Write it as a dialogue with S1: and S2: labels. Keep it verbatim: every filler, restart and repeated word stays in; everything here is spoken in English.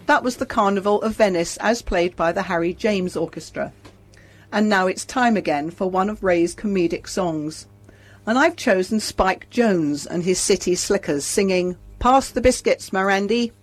S1: That was the Carnival of Venice as played by the Harry James Orchestra. And now it's time again for one of Ray's comedic songs. And I've chosen Spike Jones and his City Slickers singing "Pass the Biscuits, Mirandy."